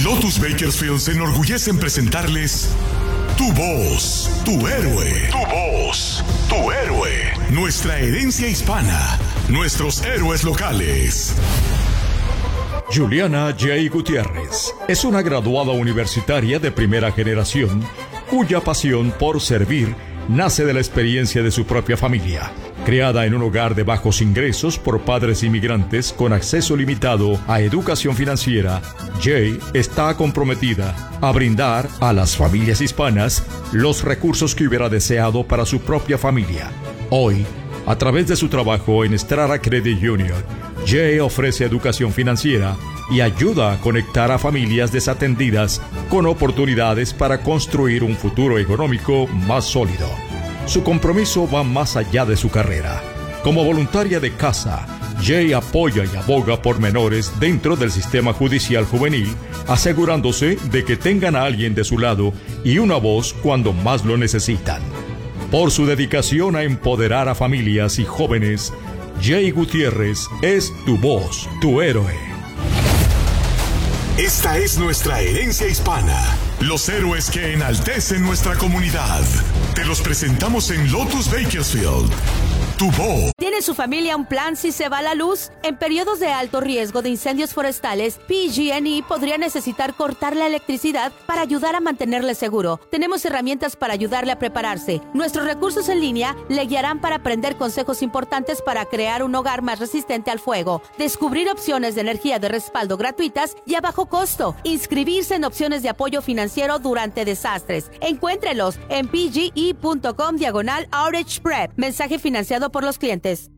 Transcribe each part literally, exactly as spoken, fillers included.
Lotus Bakersfield se enorgullece en presentarles Tu Voz, Tu Héroe. Tu Voz, Tu Héroe. Nuestra herencia hispana, nuestros héroes locales. Juliana J. Gutiérrez es una graduada universitaria de primera generación cuya pasión por servir nace de la experiencia de su propia familia. Creada en un hogar de bajos ingresos por padres inmigrantes con acceso limitado a educación financiera, Jay está comprometida a brindar a las familias hispanas los recursos que hubiera deseado para su propia familia. Hoy, a través de su trabajo en Strata Credit Union, Jay ofrece educación financiera y ayuda a conectar a familias desatendidas con oportunidades para construir un futuro económico más sólido. Su compromiso va más allá de su carrera. Como voluntaria de casa, Jay apoya y aboga por menores dentro del sistema judicial juvenil, asegurándose de que tengan a alguien de su lado y una voz cuando más lo necesitan. Por su dedicación a empoderar a familias y jóvenes, Jay Gutiérrez es tu voz, tu héroe. Esta es nuestra herencia hispana. Los héroes que enaltecen nuestra comunidad. Te los presentamos en Lotus Bakersfield. Tu voz. ¿Tiene su familia un plan si se va la luz? En periodos de alto riesgo de incendios forestales, P G and E podría necesitar cortar la electricidad para ayudar a mantenerle seguro. Tenemos herramientas para ayudarle a prepararse. Nuestros recursos en línea le guiarán para aprender consejos importantes para crear un hogar más resistente al fuego, descubrir opciones de energía de respaldo gratuitas y a bajo costo, inscribirse en opciones de apoyo financiero durante desastres. Encuéntrelos en pge.com diagonal outage prep. Mensaje financiado por los clientes.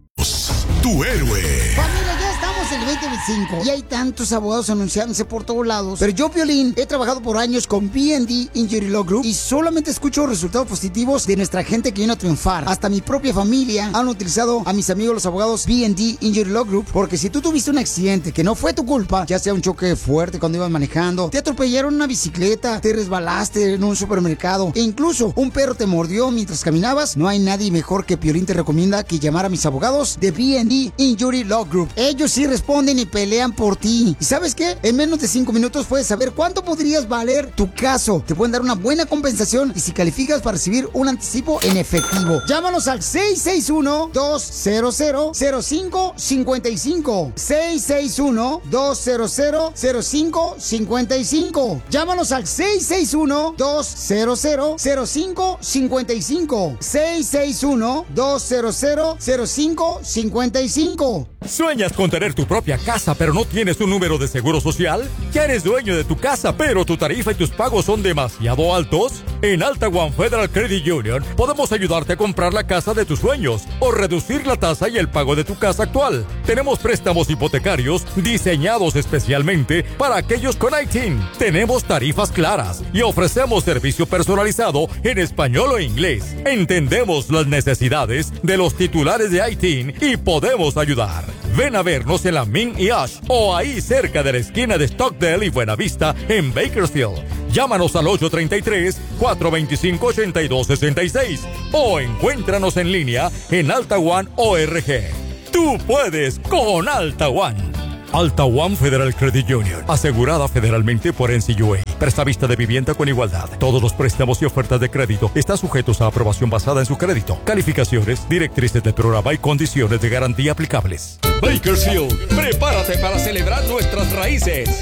Tu héroe. Familia, ya estamos en el veinte veinticinco y hay tantos abogados anunciándose por todos lados. Pero yo, Piolín, he trabajado por años con B and D Injury Law Group y solamente escucho resultados positivos de nuestra gente que viene a triunfar. Hasta mi propia familia han utilizado a mis amigos los abogados B and D Injury Law Group, porque si tú tuviste un accidente que no fue tu culpa, ya sea un choque fuerte cuando ibas manejando, te atropellaron una bicicleta, te resbalaste en un supermercado e incluso un perro te mordió mientras caminabas, no hay nadie mejor que Piolín te recomienda que llamar a mis abogados de B and D Injury Law Group. Ellos sí responden y pelean por ti. ¿Y sabes qué? En menos de cinco minutos puedes saber cuánto podrías valer tu caso. Te pueden dar una buena compensación y si calificas para recibir un anticipo en efectivo. Llámanos al seis seis uno, dos cero cero, cero cinco cinco cinco. seis seis uno, dos cero cero, cero cinco cinco cinco. Llámanos al seis seis uno, dos cero cero, cero cinco cinco cinco. seis seis uno, dos cero cero, cero cinco cinco cinco. ¿Sueñas con tener tu propia casa pero no tienes un número de seguro social? ¿Ya eres dueño de tu casa pero tu tarifa y tus pagos son demasiado altos? En Alta One Federal Credit Union podemos ayudarte a comprar la casa de tus sueños o reducir la tasa y el pago de tu casa actual. Tenemos préstamos hipotecarios diseñados especialmente para aquellos con I T I N. Tenemos tarifas claras y ofrecemos servicio personalizado en español o inglés. Entendemos las necesidades de los titulares de I T I N y podemos ayudar. Ven a vernos en la Min y Ash o ahí cerca de la esquina de Stockdale y Buenavista en Bakersfield. Llámanos al ocho tres tres, cuatro dos cinco, ocho dos seis seis o encuéntranos en línea en alta one punto org. Tú puedes con Alta One. Alta One Federal Credit Union, asegurada federalmente por N C U A. Prestavista de vivienda con igualdad. Todos los préstamos y ofertas de crédito están sujetos a aprobación basada en su crédito. Calificaciones, directrices del programa y condiciones de garantía aplicables. Bakersfield, prepárate para celebrar nuestras raíces.